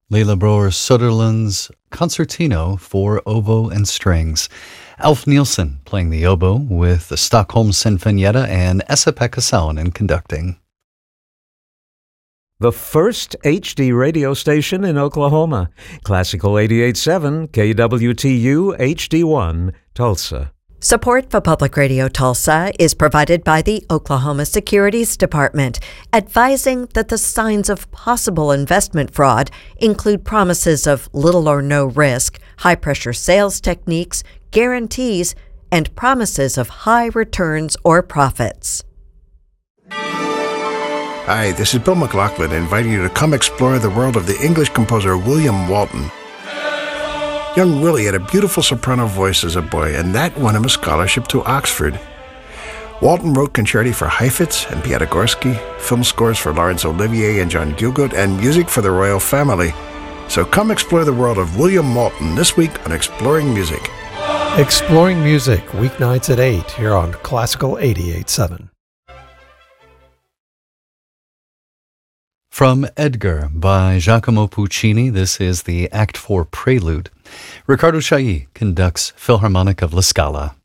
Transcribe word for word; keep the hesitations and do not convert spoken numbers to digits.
Leila Brouwer-Soderlund's Concertino for Oboe and Strings. Alf Nielsen playing the oboe with the Stockholm Sinfonietta and Esa-Pekka Salonen conducting. The first H D radio station in Oklahoma. Classical eighty-eight point seven K W T U H D one, Tulsa. Support for Public Radio Tulsa is provided by the Oklahoma Securities Department, advising that the signs of possible investment fraud include promises of little or no risk, high-pressure sales techniques, guarantees, and promises of high returns or profits. Hi, this is Bill McLaughlin inviting you to come explore the world of the English composer William Walton. Young Willie had a beautiful soprano voice as a boy, and that won him a scholarship to Oxford. Walton wrote concerti for Heifetz and Piatigorsky, film scores for Laurence Olivier and John Gielgud, and music for the royal family. So come explore the world of William Walton this week on Exploring Music. Exploring Music, weeknights at eight, here on Classical eighty-eight point seven. From Edgar by Giacomo Puccini, this is the Act four Prelude. Riccardo Chailly conducts Philharmonic of La Scala.